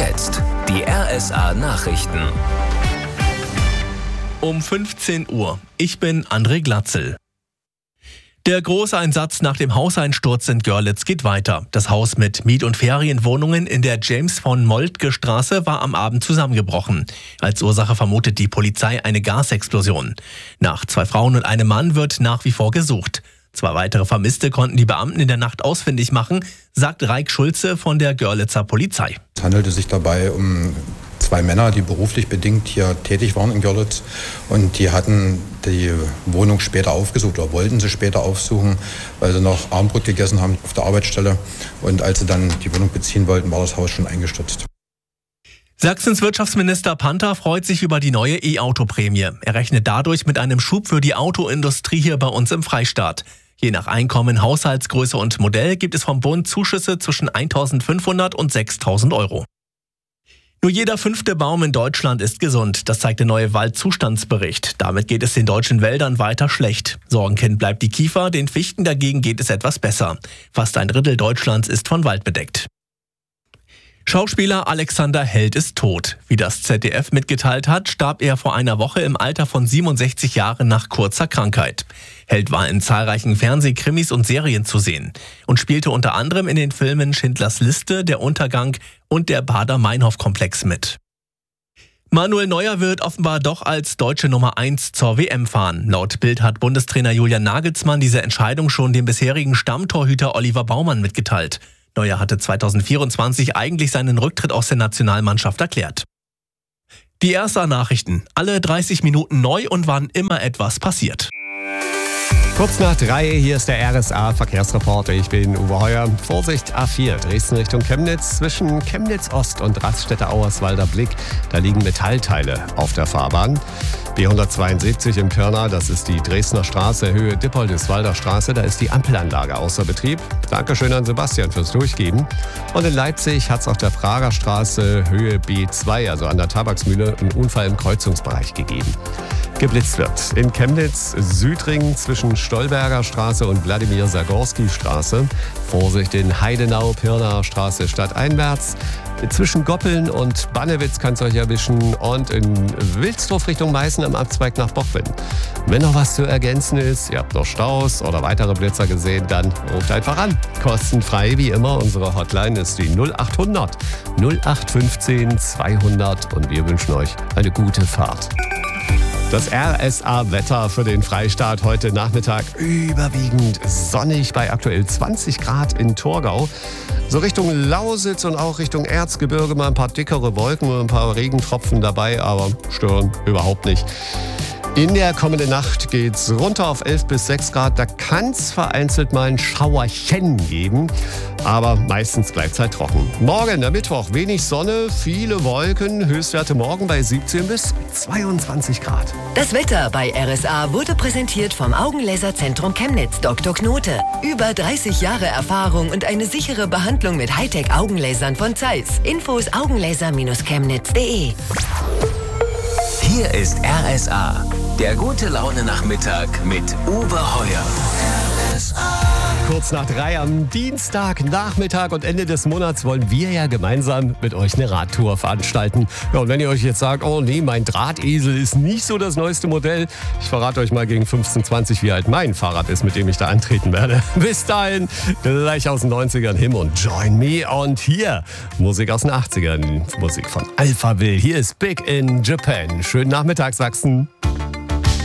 jetzt die RSA Nachrichten. Um 15 Uhr. Ich bin André Glatzel. Der Großeinsatz nach dem Hauseinsturz in Görlitz geht weiter. Das Haus mit Miet- und Ferienwohnungen in der James-von-Moltke-Straße war am Abend zusammengebrochen. Als Ursache vermutet die Polizei eine Gasexplosion. Nach 2 Frauen und einem Mann wird nach wie vor gesucht. 2 weitere Vermisste konnten die Beamten in der Nacht ausfindig machen, sagt Raik Schulze von der Görlitzer Polizei. Es handelte sich dabei um 2 Männer, die beruflich bedingt hier tätig waren in Görlitz, und die hatten die Wohnung später aufgesucht oder wollten sie später aufsuchen, weil sie noch Abendbrot gegessen haben auf der Arbeitsstelle, und als sie dann die Wohnung beziehen wollten, war das Haus schon eingestürzt. Sachsens Wirtschaftsminister Panther freut sich über die neue E-Auto-Prämie. Er rechnet dadurch mit einem Schub für die Autoindustrie hier bei uns im Freistaat. Je nach Einkommen, Haushaltsgröße und Modell gibt es vom Bund Zuschüsse zwischen 1.500 und 6.000 Euro. Nur jeder 5. Baum in Deutschland ist gesund. Das zeigt der neue Waldzustandsbericht. Damit geht es den deutschen Wäldern weiter schlecht. Sorgenkind bleibt die Kiefer, den Fichten dagegen geht es etwas besser. Fast 1/3 Deutschlands ist von Wald bedeckt. Schauspieler Alexander Held ist tot. Wie das ZDF mitgeteilt hat, starb er vor einer Woche im Alter von 67 Jahren nach kurzer Krankheit. Held war in zahlreichen Fernsehkrimis und Serien zu sehen und spielte unter anderem in den Filmen Schindlers Liste, Der Untergang und der Baader-Meinhof-Komplex mit. Manuel Neuer wird offenbar doch als deutsche Nummer 1 zur WM fahren. Laut Bild hat Bundestrainer Julian Nagelsmann diese Entscheidung schon dem bisherigen Stammtorhüter Oliver Baumann mitgeteilt. Neuer hatte 2024 eigentlich seinen Rücktritt aus der Nationalmannschaft erklärt. Die RSA Nachrichten. Alle 30 Minuten neu und wann immer etwas passiert. Kurz nach 3, hier ist der RSA Verkehrsreporter. Ich bin Uwe Heuer. Vorsicht, A4, Dresden Richtung Chemnitz. Zwischen Chemnitz Ost und Raststätte-Auerswalder Blick, da liegen Metallteile auf der Fahrbahn. B172 im Pirna, das ist die Dresdner Straße, Höhe Dippoldiswalder Straße, da ist die Ampelanlage außer Betrieb. Dankeschön an Sebastian fürs Durchgeben. Und in Leipzig hat es auf der Prager Straße, Höhe B2, also an der Tabaksmühle, einen Unfall im Kreuzungsbereich gegeben. Geblitzt wird in Chemnitz, Südring zwischen Stolberger Straße und Wladimir-Sagorski-Straße. Vorsicht in Heidenau, Pirna Straße stadteinwärts. Zwischen Goppeln und Bannewitz kann es euch erwischen und in Wilsdorf Richtung Meißen am Abzweig nach Bochwen. Wenn noch was zu ergänzen ist, ihr habt noch Staus oder weitere Blitzer gesehen, dann ruft einfach an. Kostenfrei wie immer. Unsere Hotline ist die 0800 0815 200 und wir wünschen euch eine gute Fahrt. Das RSA-Wetter für den Freistaat heute Nachmittag überwiegend sonnig bei aktuell 20 Grad in Torgau. So Richtung Lausitz und auch Richtung Erzgebirge mal ein paar dickere Wolken und ein paar Regentropfen dabei, aber stören überhaupt nicht. In der kommenden Nacht geht's runter auf 11 bis 6 Grad. Da kann's vereinzelt mal ein Schauerchen geben, aber meistens bleibt's halt trocken. Morgen, der Mittwoch, wenig Sonne, viele Wolken, Höchstwerte morgen bei 17 bis 22 Grad. Das Wetter bei RSA wurde präsentiert vom Augenlaserzentrum Chemnitz Dr. Knote. Über 30 Jahre Erfahrung und eine sichere Behandlung mit Hightech-Augenlasern von Zeiss. Infos augenlaser-chemnitz.de. Hier ist RSA, der gute Laune-Nachmittag mit Uwe Heuer. Kurz nach 3 am Dienstagnachmittag und Ende des Monats wollen wir ja gemeinsam mit euch eine Radtour veranstalten. Ja, und wenn ihr euch jetzt sagt, oh nee, mein Drahtesel ist nicht so das neueste Modell, ich verrate euch mal gegen 15:20, wie alt mein Fahrrad ist, mit dem ich da antreten werde. Bis dahin, gleich aus den 90ern Him und Join Me. Und hier Musik aus den 80ern, Musik von Alphaville. Hier ist Big in Japan. Schönen Nachmittag, Sachsen.